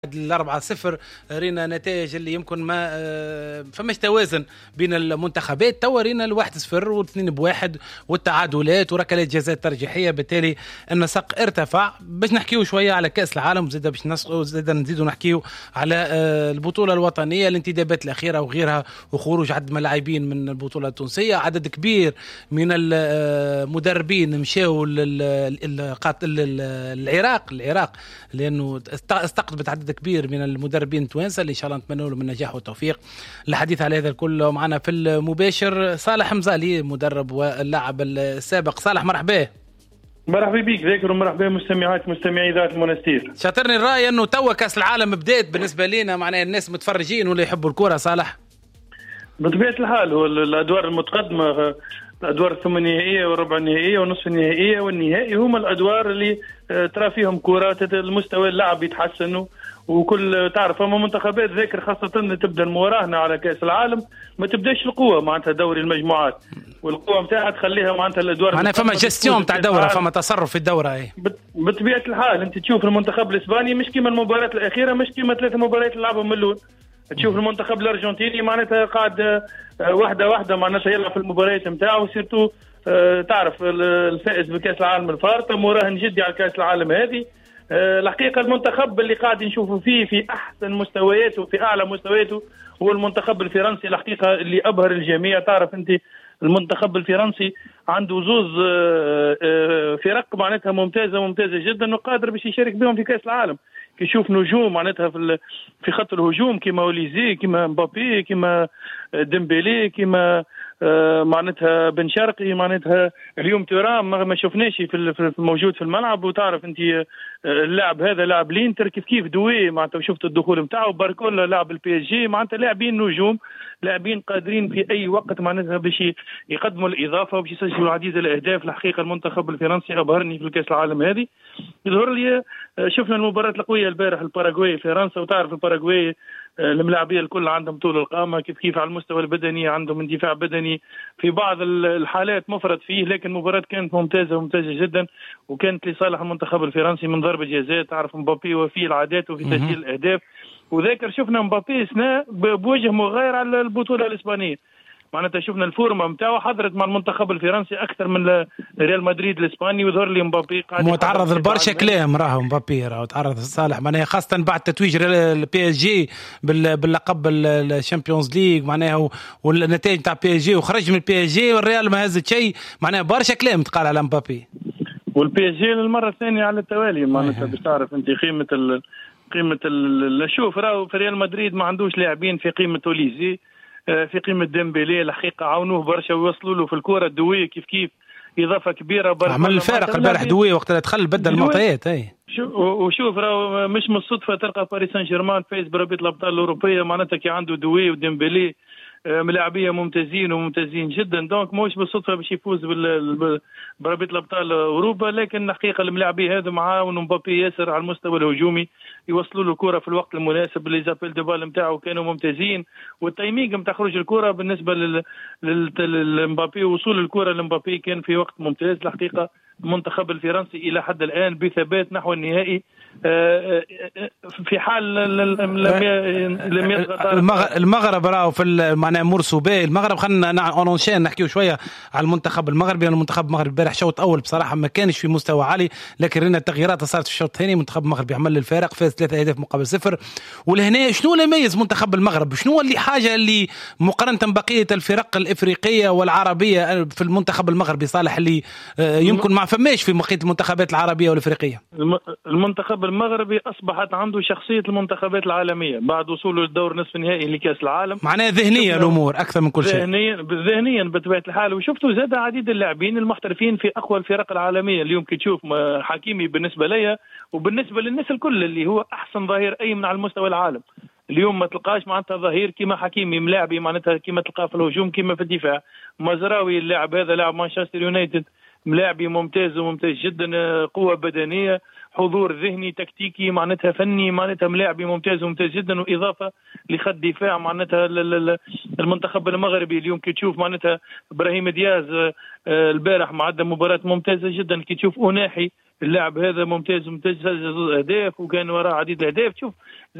ال4-0 رينا نتائج اللي يمكن ما فماش توازن بين المنتخبات. توا رينا ال1-0 و2-1 والتعادلات وركلات جزاء ترجيحيه، بالتالي النسق ارتفع. باش نحكيو شويه على كاس العالم وزيد باش نزيدو نحكيو على البطوله الوطنيه، الانتدابات الاخيره وغيرها، وخروج عدد من اللاعبين من البطوله التونسيه. عدد كبير من المدربين مشاو العراق لانه استقطبت عدد كبير من المدربين التوانسه اللي ان شاء الله نتمنى لهم النجاح والتوفيق. الحديث على هذا الكل معنا في المباشر صالح مزالي، مدرب واللاعب السابق. صالح مرحبا. مرحبا بك ذاكر، ومرحبا مستمعي ذات المنستير. شاطرني الراي انه توا كاس العالم بدات بالنسبه لنا، معناها الناس متفرجين ولا يحبوا الكره. صالح بطبيعه الحال هو الادوار المتقدمه، الادوار الثمانينية والربع النهائيه والنصف النهائيه والنهائي هما الادوار اللي ترى فيهم كره المستوى اللعب يتحسن، وكل تعرف اما منتخبات ذاكر خاصه تبدا المراهنه على كاس العالم ما تبداش القوه معناتها دوري المجموعات، والقوه نتاعها تخليها معناتها الادوار معناها فما جيستيون تاع دوره، فما تصرف في الدوره. اي بطبيعه الحال انت تشوف المنتخب الاسباني مش كيما المباراه الاخيره، مش كيما 3 مباريات اللي لعبهم من الاول. تشوف المنتخب الارجنتيني معناتها قاعد واحده معناتها يلعب في المباريات نتاعو، سيرتو تعرف الفائز بكاس العالم الفارطه مراهن جدي على كاس العالم هذه. الحقيقه المنتخب اللي قاعد نشوفه فيه في احسن مستوياته في اعلى مستوياته هو المنتخب الفرنسي، الحقيقه اللي ابهر الجميع. تعرف انت المنتخب الفرنسي عنده زوز فرق معناتها ممتازه جدا، وقادر باش يشارك بهم في كاس العالم. كيشوف نجوم معناتها في خط الهجوم كيما اوليزي، كيما مبابي، كيما ديمبيلي، كيما معناتها بن شرقي، معناتها اليوم ترام ما شفناش في موجود في الملعب. وتعرف انت اللاعب هذا لاعب لينتر كيف دوي معناتها، وشفت الدخول نتاعو. باركولا لاعب البي اس جي، معناتها لاعبين نجوم، لاعبين قادرين في اي وقت معناتها باش يقدموا الاضافه وباش يسجلوا العديد الاهداف. الحقيقه المنتخب الفرنسي ابهرني في الكاس العالم هذه. يظهر لي شفنا المباراه القويه البارح الباراغواي فرنسا، وتعرف الباراغواي الملاعبيه الكل عندهم طول القامه، كيف على المستوى البدني عندهم اندفاع بدني في بعض الحالات مفرط فيه، لكن المباراه كانت ممتازه جدا، وكانت لصالح المنتخب الفرنسي من ضربه جزاء. تعرف مبابي وفي العادات وفي تسجيل الاهداف، وذاكر شفنا مبابي سنة بوجه مغاير على البطوله الاسبانيه. معناتها شفنا الفورمه نتاعو حضرت مع المنتخب الفرنسي اكثر من ريال مدريد الاسباني، ويظهر لي مبابي قاعد متعرض لبرشا كلام. راهو مبابي تعرض صالح معناها خاصه بعد تتويج البي اس جي باللقب الشامبيونز ليج معناها، والنتائج تاع بي اس جي وخرج من البي اس جي والريال ما هزت شيء، معناها برشا كلام تقال على مبابي. والبي اس جي للمره الثانيه على التوالي معناتها باش تعرف انت قيمه شوف راهو في ريال مدريد ما عندوش لاعبين في قيمه اوليزي، في قيمة ديمبيلي. الحقيقة عاونوه برشا ويوصلوا له في الكرة. دوي كيف إضافة كبيرة عمل الفارق البارح دوي وقت اللي دخل بدل المعطيات. وشوف راهو مش من الصدفة تلقى باريس سان جيرمان فايز برابطة الأبطال الأوروبية معناتها كي عنده دوي وديمبيلي ملاعبيه ممتازين جدا. دونك موش بالصدفه باش يفوز برابطه الابطال اوروبا، لكن الحقيقه الملاعبيه هذا معاه ومبابي ياسر على المستوى الهجومي يوصلوا له الكره في الوقت المناسب. لي زابيل دو بال نتاعو كانوا ممتازين، والتايمينغ نتاع خروج الكره بالنسبه لمبابي ووصول الكره لمبابي كان في وقت ممتاز. الحقيقه المنتخب الفرنسي الى حد الان بثبات نحو النهائي، في حال لم يضغط المغرب راهو في معناها مرسوبي المغرب. خلينا اونشين نحكيو شويه على المنتخب المغربي. المنتخب المغربي امبارح شوط اول بصراحه ما كانش في مستوى عالي، لكن رينا التغييرات صارت في الشوط الثاني. المنتخب المغربي عمل الفارق، فاز 3 أهداف مقابل 0. ولهنا شنو اللي يميز منتخب المغرب؟ شنو اللي حاجه اللي مقارنه بقيه الفرق الافريقيه والعربيه في المنتخب المغربي صالح اللي يمكن ما فماش في بقيه المنتخبات العربيه والافريقيه؟ المنتخب المغربي اصبحت عنده شخصيه المنتخبات العالميه بعد وصوله للدور نصف النهائي لكاس العالم. معناها ذهنيا الامور اكثر من كل شيء. ذهنيا بطبيعه الحال. وشفتوا زاد عديد اللاعبين المحترفين في اقوى الفرق العالميه. اليوم كي تشوف حكيمي بالنسبه ليا وبالنسبه للناس الكل اللي هو احسن ظهير ايمن على مستوى العالم. اليوم ما تلقاش معناتها ظهير كيما حكيمي ملاعبي معناتها كيما تلقاه في الهجوم كيما في الدفاع. مزراوي اللاعب هذا لاعب مانشستر يونايتد ملاعبي ممتاز جدا، قوه بدنيه، حضور ذهني تكتيكي معناتها فني، معناتها ملاعبي ممتاز جدا. واضافه لخط دفاع معناتها المنتخب المغربي. اليوم كي تشوف معناتها ابراهيم دياز البارح معدل مباراه ممتازه جدا. كي تشوف أناحي اللاعب هذا ممتاز سجل 2 أهداف وكان وراه عديد الاهداف. شوف